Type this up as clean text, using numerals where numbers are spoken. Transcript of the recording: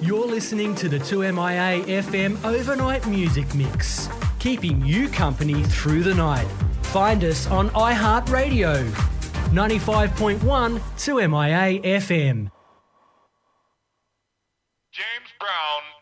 You're listening to the 2MIA FM Overnight Music Mix, keeping you company through the night. Find us on iHeartRadio, 95.1 2MIA FM. James Brown